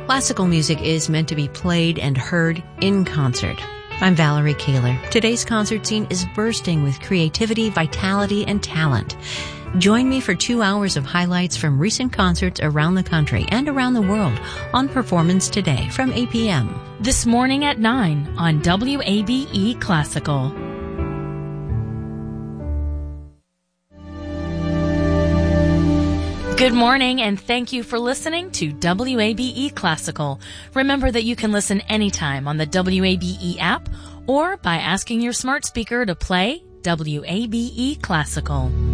Classical music is meant to be played and heard in concert. I'm Valerie Kaler. Today's concert scene is bursting with creativity, vitality, and talent. Join me for 2 hours of highlights from recent concerts around the country and around the world on Performance Today from 8 p.m. This morning at 9 on WABE Classical. Good morning, and thank you for listening to WABE Classical. Remember that you can listen anytime on the WABE app or by asking your smart speaker to play WABE Classical.